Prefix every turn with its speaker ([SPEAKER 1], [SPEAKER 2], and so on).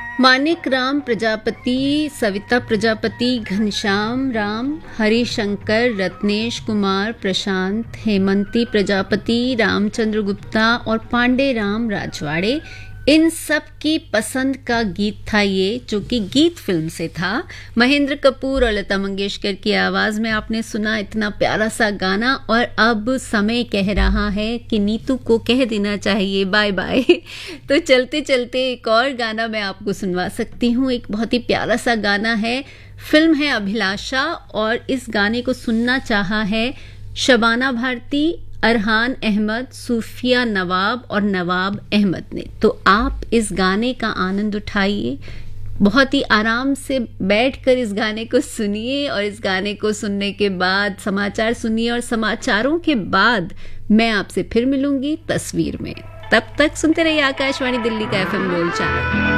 [SPEAKER 1] मानिक राम प्रजापति, सविता प्रजापति, घनश्याम राम, हरिशंकर, रत्नेश कुमार, प्रशांत, हेमंती प्रजापति, रामचंद्र गुप्ता और पांडे राम राजवाड़े, इन सब की पसंद का गीत था ये, जो कि गीत फिल्म से था। महेंद्र कपूर और लता मंगेशकर की आवाज में आपने सुना इतना प्यारा सा गाना। और अब समय कह रहा है कि नीतू को कह देना चाहिए बाय बाय। तो चलते चलते एक और गाना मैं आपको सुनवा सकती हूँ। एक बहुत ही प्यारा सा गाना है, फिल्म है अभिलाषा, और इस गाने को सुनना चाहा है शबाना भारती, अरहान अहमद, सूफिया नवाब और नवाब अहमद ने। तो आप इस गाने का आनंद उठाइए, बहुत ही आराम से बैठकर इस गाने को सुनिए, और इस गाने को सुनने के बाद समाचार सुनिए, और समाचारों के बाद मैं आपसे फिर मिलूंगी तस्वीर में। तब तक सुनते रहिए आकाशवाणी दिल्ली का FM गोल्ड चैनल।